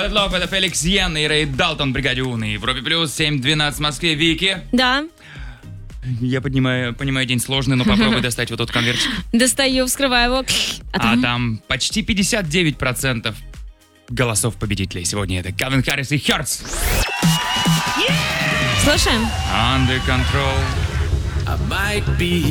Spotted Love — это Феликс Йен и Рэй Далтон в «Бригаде У». На Европе Плюс, 7:12 в Москве. Вики, Да, я понимаю, день сложный, но попробуй достать вот тот конвертик. достаю, вскрываю его. А там почти 59% голосов победителей. Сегодня это Калвин Харрис и Хёртс. Слушаем. Under Control. I might be